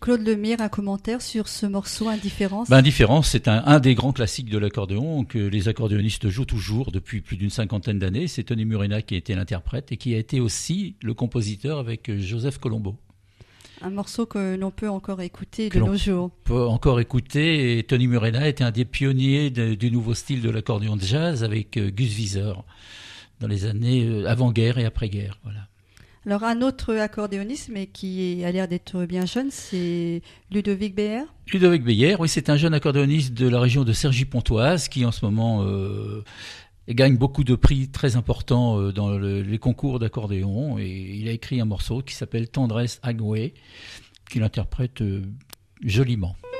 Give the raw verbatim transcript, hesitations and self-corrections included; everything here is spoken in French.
Claude Lemire, un commentaire sur ce morceau Indifférence? Ben, Indifférence, c'est un, un des grands classiques de l'accordéon que les accordéonistes jouent toujours depuis plus d'une cinquantaine d'années. C'est Tony Murena qui a été l'interprète et qui a été aussi le compositeur avec Joseph Colombo. Un morceau que l'on peut encore écouter que de nos jours. On peut encore écouter. Et Tony Murena était un des pionniers de, du nouveau style de l'accordéon de jazz avec Gus Viseur dans les années avant-guerre et après-guerre. Voilà. Alors un autre accordéoniste, mais qui a l'air d'être bien jeune, c'est Ludovic Beyer. Ludovic Beyer, oui, c'est un jeune accordéoniste de la région de Cergy-Pontoise qui en ce moment euh, gagne beaucoup de prix très importants euh, dans le, les concours d'accordéon. Et il a écrit un morceau qui s'appelle Tendresse Agoué, qu'il interprète euh, joliment.